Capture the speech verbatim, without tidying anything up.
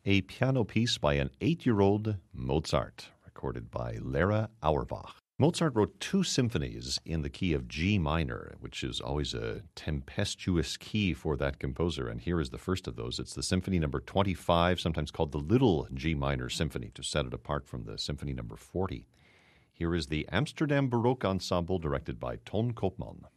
a piano piece by an eight-year-old Mozart, recorded by Lara Auerbach. Mozart wrote two symphonies in the key of G minor, which is always a tempestuous key for that composer, and here is the first of those. It's the Symphony Number twenty-five, sometimes called the Little G Minor Symphony, to set it apart from the Symphony Number forty. Here is the Amsterdam Baroque Ensemble, directed by Ton Koopman.